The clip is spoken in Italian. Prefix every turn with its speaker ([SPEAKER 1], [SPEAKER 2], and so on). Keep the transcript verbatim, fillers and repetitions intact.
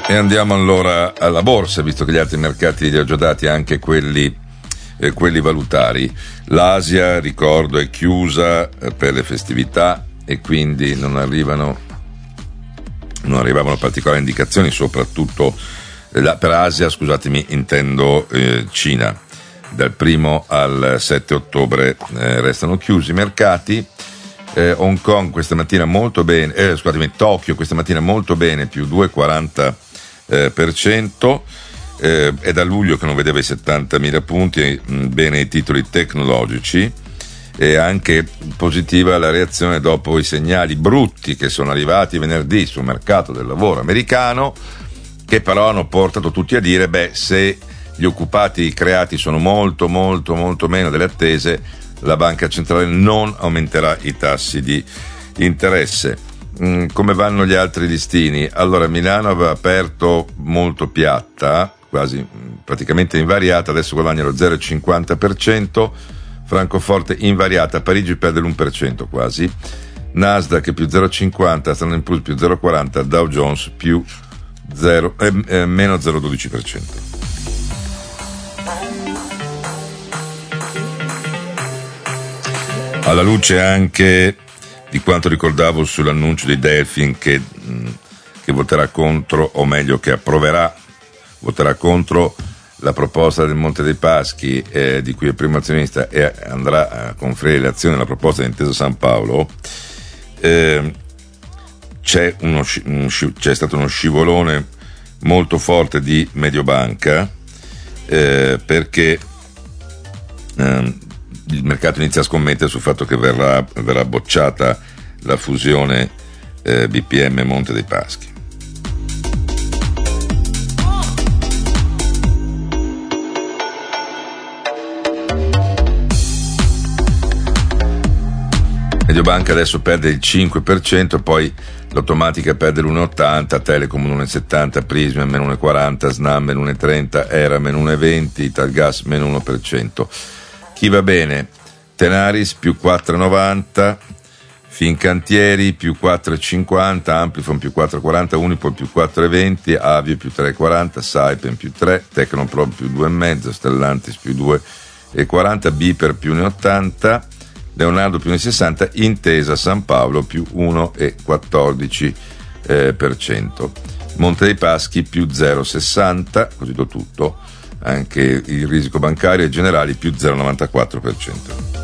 [SPEAKER 1] E andiamo allora alla borsa, visto che gli altri mercati li ho già dati, anche quelli, eh, quelli valutari. L'Asia, ricordo, è chiusa eh, per le festività e quindi non arrivano non arrivavano particolari indicazioni, soprattutto eh, la, per Asia, scusatemi, intendo eh, Cina. Dal primo al sette ottobre eh, restano chiusi i mercati. eh, Hong Kong questa mattina molto bene, eh, scusatemi, Tokyo questa mattina molto bene, più due virgola quaranta eh, per cento. Eh, è da luglio che non vedeva i settantamila punti, mh, bene i titoli tecnologici, e anche positiva la reazione dopo i segnali brutti che sono arrivati venerdì sul mercato del lavoro americano, che però hanno portato tutti a dire, beh, se gli occupati creati sono molto molto molto meno delle attese, la banca centrale non aumenterà i tassi di interesse. Mm, come vanno gli altri listini? Allora, Milano aveva aperto molto piatta, quasi praticamente invariata, adesso guadagna lo zero virgola cinquanta per cento, Francoforte invariata, Parigi perde l'uno per cento quasi, Nasdaq più zero virgola cinquanta, Standard and Poor's più zero virgola quaranta, Dow Jones più zero, eh, eh, meno zero virgola dodici per cento. Alla luce anche di quanto ricordavo sull'annuncio di Delfin che, mh, che voterà contro, o meglio che approverà, voterà contro la proposta del Monte dei Paschi, eh, di cui è primo azionista, e andrà a conferire le azioni alla proposta di Intesa San Paolo. Eh, c'è, uno, uno, c'è stato uno scivolone molto forte di Mediobanca, eh, perché eh, il mercato inizia a scommettere sul fatto che verrà, verrà bocciata la fusione eh, B P M Monte dei Paschi. Mediobanca adesso perde il cinque per cento, poi l'automatica perde l'uno virgola ottanta, Telecom l'uno virgola settanta, Prisma meno uno virgola quaranta, Snam meno uno virgola trenta, Era meno uno virgola venti, Italgas meno uno per cento. Chi va bene? Tenaris più quattro virgola novanta, Fincantieri più quattro virgola cinquanta, Amplifon più quattro virgola quaranta, Unipol più quattro virgola venti, Avio più tre virgola quaranta, Saipem più tre, Tecnoprobe più due virgola cinque, Stellantis più due virgola quaranta, Biper più uno virgola ottanta, Leonardo più uno virgola sessanta, Intesa San Paolo più uno virgola quattordici eh, per cento. Monte dei Paschi più zero virgola sessanta, così do tutto, anche il risico bancario e generali più zero virgola novantaquattro per cento.